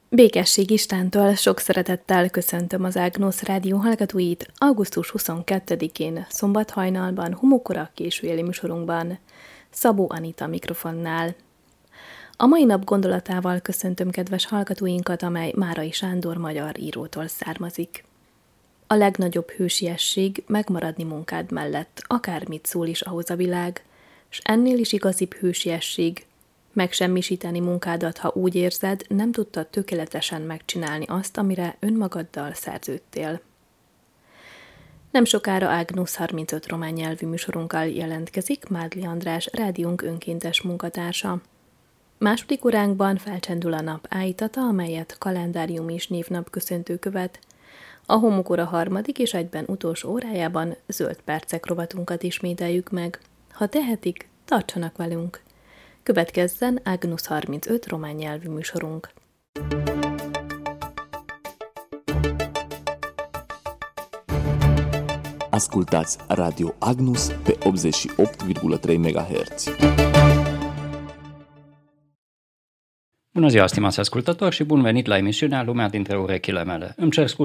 Békesség Istántól sok szeretettel köszöntöm az Ágnusz rádió hallgatóit augusztus 22-én szombathajnalban, Humokora későjeli műsorunkban. Szabó Anita mikrofonnál. A mai nap gondolatával köszöntöm kedves hallgatóinkat, amely Márai Sándor magyar írótól származik. A legnagyobb hősiesség megmaradni munkád mellett, akármit szól is ahhoz a világ, s ennél is igazibb hősiesség, megsemmisíteni munkádat, ha úgy érzed, nem tudtad tökéletesen megcsinálni azt, amire önmagaddal szerződtél. Nem sokára Ágnusz 35 román nyelvű műsorunkkal jelentkezik Mádli András, rádiónk önkéntes munkatársa. Második óránkban felcsendül a nap ájtata, amelyet kalendárium és névnap köszöntő követ. A Homokora harmadik és egyben utolsó órájában zöld percek rovatunkat ismételjük meg. Ha tehetik, tartsanak velünk! Következzen Ágnusz 35 román nyelvű műsorunk. Ascultați Radio Agnus pe 88,3 MHz. Bună ziua, stimați ascultători, și bun venit la emisiunea Lumea dintre urechile mele. Îmi cer scuze